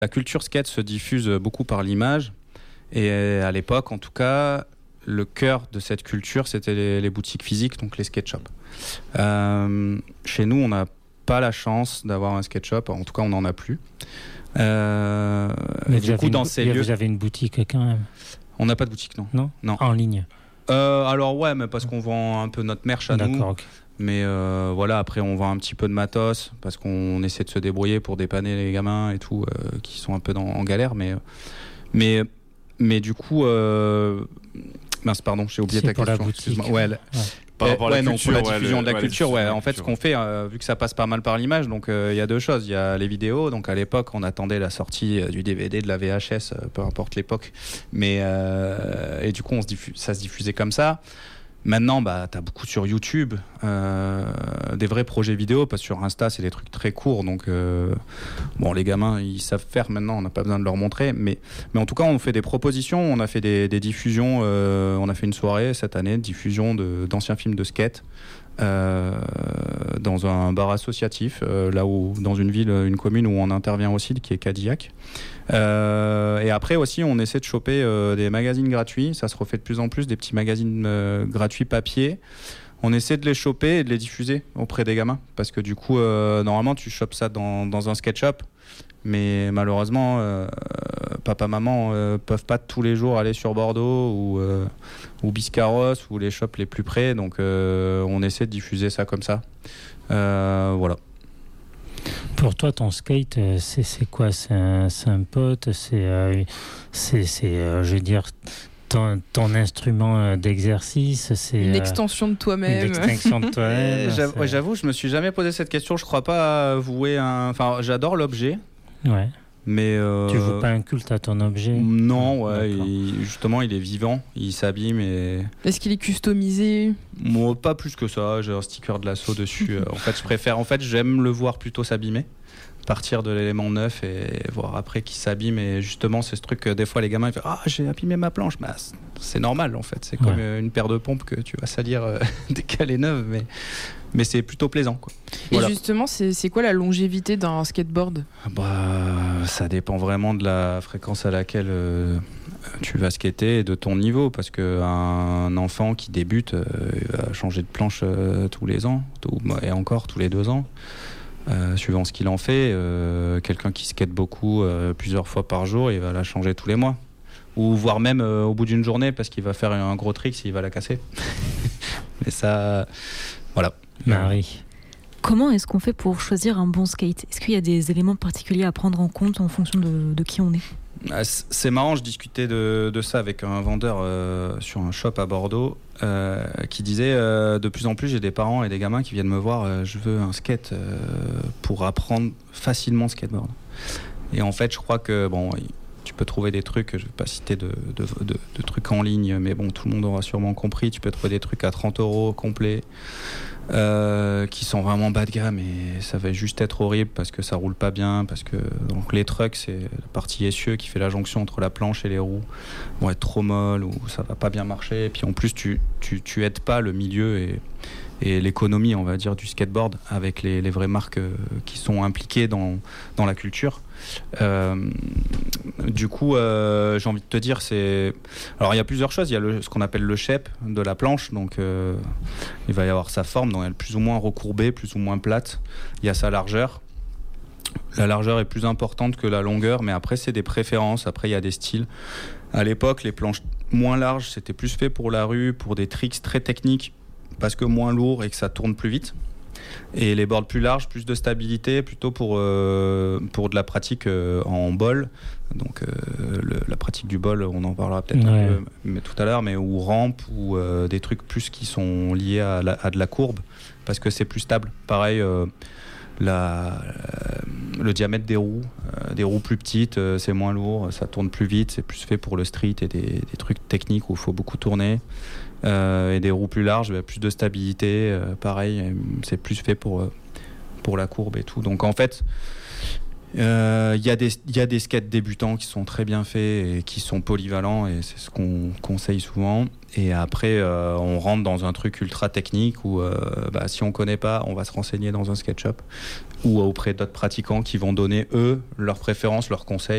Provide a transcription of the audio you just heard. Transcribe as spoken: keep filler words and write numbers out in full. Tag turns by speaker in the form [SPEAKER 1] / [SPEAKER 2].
[SPEAKER 1] La culture skate se diffuse beaucoup par l'image. Et à l'époque, en tout cas, le cœur de cette culture, c'était les, les boutiques physiques, donc les skate shops. Euh, chez nous, on n'a pas la chance d'avoir un skate shop. En tout cas, on n'en a plus. Euh,
[SPEAKER 2] Mais
[SPEAKER 1] du coup,
[SPEAKER 2] une,
[SPEAKER 1] dans ces lieux,
[SPEAKER 2] vous avez une boutique quand même.
[SPEAKER 1] On n'a pas de boutique, non.
[SPEAKER 2] Non,
[SPEAKER 1] non.
[SPEAKER 2] En ligne.
[SPEAKER 1] Euh, alors ouais, mais parce qu'on vend un peu notre merch à
[SPEAKER 2] D'accord,
[SPEAKER 1] nous.
[SPEAKER 2] okay.
[SPEAKER 1] Mais euh, voilà, après on vend un petit peu de matos parce qu'on essaie de se débrouiller pour dépanner les gamins et tout euh, qui sont un peu dans, en galère. Mais mais mais du coup, euh... mince, pardon, j'ai oublié
[SPEAKER 2] c'est
[SPEAKER 1] ta question.
[SPEAKER 2] Excuse-moi.
[SPEAKER 1] Ouais. La...
[SPEAKER 3] Ouais. Par rapport à la
[SPEAKER 1] ouais,
[SPEAKER 3] culture,
[SPEAKER 1] non, pour la
[SPEAKER 3] ouais,
[SPEAKER 1] diffusion
[SPEAKER 3] le,
[SPEAKER 1] de la
[SPEAKER 3] ouais,
[SPEAKER 1] culture, ouais. En fait,
[SPEAKER 3] culture.
[SPEAKER 1] ce qu'on fait, euh, vu que ça passe pas mal par l'image, donc il euh, y a deux choses. Il y a les vidéos. Donc à l'époque, on attendait la sortie euh, du D V D, de la V H S, euh, peu importe l'époque. Mais euh, et du coup, on se diffuse, ça se diffusait comme ça. Maintenant, bah, t'as beaucoup sur YouTube, euh, des vrais projets vidéo, parce que sur Insta, c'est des trucs très courts. Donc, euh, bon, les gamins, ils savent faire maintenant, on n'a pas besoin de leur montrer. Mais, mais en tout cas, on fait des propositions, on a fait des, des diffusions. Euh, on a fait une soirée cette année de diffusion de, d'anciens films de skate euh, dans un bar associatif, euh, là où, dans une ville, une commune où on intervient aussi, qui est Cadillac. Euh, et après aussi, on essaie de choper euh, des magazines gratuits. Ça se refait de plus en plus, des petits magazines euh, gratuits papier. On essaie de les choper et de les diffuser auprès des gamins. Parce que du coup, euh, normalement, tu chopes ça dans, dans un skate shop. Mais malheureusement, euh, papa, maman euh, peuvent pas tous les jours aller sur Bordeaux ou, euh, ou Biscarrosse ou les shops les plus près. Donc, euh, on essaie de diffuser ça comme ça. Euh, voilà.
[SPEAKER 2] Pour toi, ton skate, c'est, c'est quoi? C'est un, c'est un pote? C'est, euh, c'est, c'est euh, je veux dire, ton, ton instrument d'exercice? C'est
[SPEAKER 4] une
[SPEAKER 2] euh,
[SPEAKER 4] extension de toi-même.
[SPEAKER 2] Une extension de toi-même.
[SPEAKER 1] j'avoue, ouais, j'avoue, je me suis jamais posé cette question. Je crois pas vouer un. Enfin, j'adore l'objet.
[SPEAKER 2] Ouais.
[SPEAKER 1] Mais euh...
[SPEAKER 2] tu voues pas un culte à ton objet?
[SPEAKER 1] Non, ouais. Il, justement, il est vivant, il s'abîme et.
[SPEAKER 4] Est-ce qu'il est customisé?
[SPEAKER 1] Moi, pas plus que ça. J'ai un sticker de l'assaut dessus. En fait, je préfère. En fait, j'aime le voir plutôt s'abîmer, partir de l'élément neuf et voir après qu'il s'abîme. Et justement, c'est ce truc que des fois les gamins ils font ah j'ai abîmé ma planche. Bah, c'est normal en fait. C'est comme ouais. une paire de pompes que tu vas salir euh, dès qu'elle est neuve, mais mais c'est plutôt plaisant quoi.
[SPEAKER 4] Et voilà. Justement, c'est, c'est quoi la longévité d'un skateboard?
[SPEAKER 1] Bah, ça dépend vraiment de la fréquence à laquelle euh, tu vas skater et de ton niveau. Parce qu'un enfant qui débute, euh, il va changer de planche euh, tous les ans, tout, et encore tous les deux ans, euh, suivant ce qu'il en fait. Euh, quelqu'un qui skate beaucoup, euh, plusieurs fois par jour, il va la changer tous les mois. Ou voire même euh, au bout d'une journée, parce qu'il va faire un gros trick s'il va la casser. Mais ça, voilà.
[SPEAKER 2] Marie.
[SPEAKER 5] Comment est-ce qu'on fait pour choisir un bon skate? Est-ce qu'il y a des éléments particuliers à prendre en compte en fonction de, de qui on est?
[SPEAKER 1] C'est marrant, je discutais de, de ça avec un vendeur euh, sur un shop à Bordeaux euh, qui disait euh, de plus en plus j'ai des parents et des gamins qui viennent me voir euh, je veux un skate euh, pour apprendre facilement le skateboard. Et en fait je crois que bon tu peux trouver des trucs, je ne vais pas citer de, de, de, de trucs en ligne, mais bon, tout le monde aura sûrement compris. Tu peux trouver des trucs à trente euros complets euh, qui sont vraiment bas de gamme et ça va juste être horrible parce que ça roule pas bien. Parce que donc, les trucks, c'est la partie essieu qui fait la jonction entre la planche et les roues, vont être trop molles ou ça va pas bien marcher. Et puis en plus, tu, tu, tu aides pas le milieu et, et l'économie, on va dire, du skateboard avec les, les vraies marques euh, qui sont impliquées dans, dans la culture. Euh, du coup, euh, j'ai envie de te dire, c'est. Alors, il y a plusieurs choses. Il y a le, ce qu'on appelle le shape de la planche. Donc, euh, il va y avoir sa forme, donc elle est plus ou moins recourbée, plus ou moins plate. Il y a sa largeur. La largeur est plus importante que la longueur, mais après, c'est des préférences. Après, il y a des styles. À l'époque, les planches moins larges, c'était plus fait pour la rue, pour des tricks très techniques, parce que moins lourd et que ça tourne plus vite. Et les boards plus larges, plus de stabilité, plutôt pour, euh, pour de la pratique euh, en bol. Donc euh, le, la pratique du bol, on en parlera peut-être ouais. un peu, mais tout à l'heure, mais ou rampe ou euh, des trucs plus qui sont liés à, la, à de la courbe, parce que c'est plus stable. Pareil, euh, la, euh, le diamètre des roues, euh, des roues plus petites, euh, c'est moins lourd, ça tourne plus vite, c'est plus fait pour le street et des, des trucs techniques où il faut beaucoup tourner. Euh, et des roues plus larges, plus de stabilité, euh, pareil, c'est plus fait pour, euh, pour la courbe et tout. Donc en fait, Euh, Il y a des, il y a des skates débutants qui sont très bien faits et qui sont polyvalents, et c'est ce qu'on conseille souvent. Et après, euh, on rentre dans un truc ultra technique où euh, bah, si on connaît pas, on va se renseigner dans un skate shop ou auprès d'autres pratiquants qui vont donner, eux, leurs préférences, leurs conseils.